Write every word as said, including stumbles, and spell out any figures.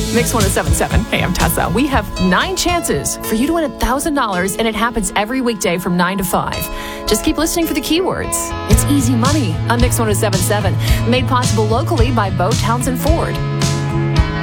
Mix one oh seven point seven. Hey, I'm Tessa. We have nine chances for you to win one thousand dollars, and it happens every weekday from nine to five. Just keep listening for the keywords. It's easy money on Mix one oh seven point seven. Made possible locally by Bo Townsend Ford.